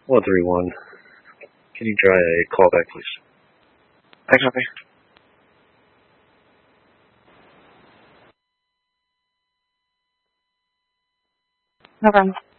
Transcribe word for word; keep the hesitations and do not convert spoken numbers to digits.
one three one. Can you try a callback, please? I copy. No problem.